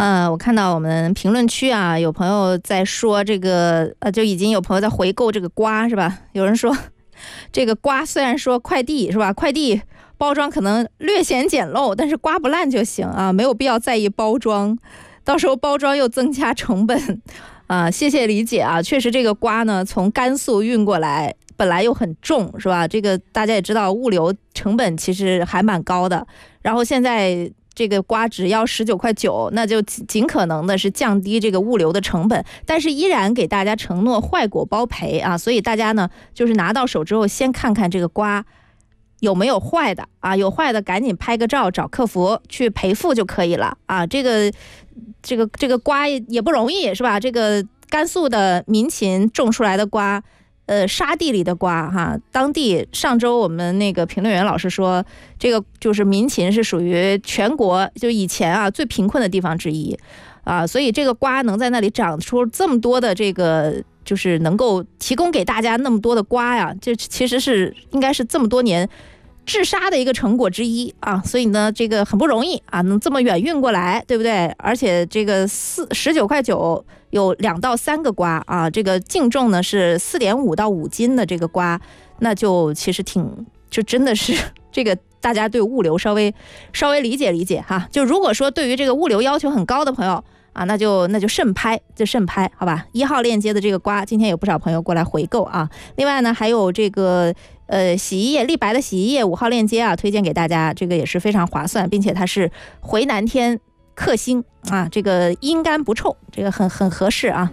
我看到我们评论区啊，有朋友在说这个，就已经有朋友在回购这个瓜是吧？有人说这个瓜虽然说快递是吧，快递包装可能略显简陋，但是瓜不烂就行啊，没有必要在意包装，到时候包装又增加成本啊。谢谢理解啊，确实这个瓜呢从甘肃运过来。本来又很重是吧？这个大家也知道，物流成本其实还蛮高的。然后现在这个瓜只要19.9块，那就尽可能的是降低这个物流的成本，但是依然给大家承诺坏果包赔啊。所以大家呢，就是拿到手之后，先看看这个瓜有没有坏的啊，有坏的赶紧拍个照，找客服去赔付就可以了啊。这个瓜也不容易是吧？这个甘肃的民勤种出来的瓜。沙地里的瓜哈，当地上周我们那个评论员老师说，这个就是民勤是属于全国就以前啊最贫困的地方之一啊，所以这个瓜能在那里长出这么多的这个，就是能够提供给大家那么多的瓜呀，这其实是应该是这么多年治沙的一个成果之一啊，所以呢，这个很不容易啊，能这么远运过来，对不对？而且这个19.9块有2到3个瓜啊，这个净重呢是4.5到5斤的这个瓜，那就其实就真的是这个大家对物流稍微理解理解哈。就如果说对于这个物流要求很高的朋友啊，那就慎拍，好吧？1号链接的这个瓜，今天有不少朋友过来回购啊。另外呢，还有这个洗衣液，立白的洗衣液5号链接啊，推荐给大家，这个也是非常划算，并且它是回南天克星啊，这个阴干不臭，这个很合适啊。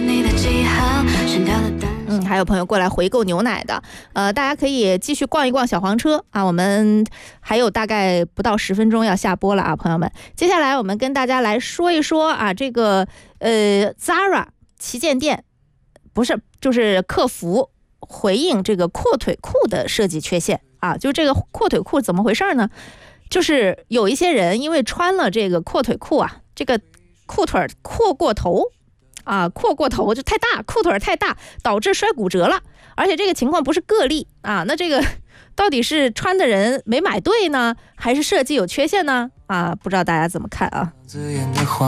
还有朋友过来回购牛奶的，大家可以继续逛一逛小黄车啊，我们还有大概不到10分钟要下播了啊，朋友们。接下来我们跟大家来说一说啊，这个Zara 旗舰店就是客服回应这个阔腿裤的设计缺陷啊，就这个阔腿裤怎么回事呢？就是有一些人因为穿了这个阔腿裤啊，这个裤腿阔过头就太大，裤腿太大，导致摔骨折了。而且这个情况不是个例啊，那这个到底是穿的人没买对呢，还是设计有缺陷呢？啊，不知道大家怎么看啊？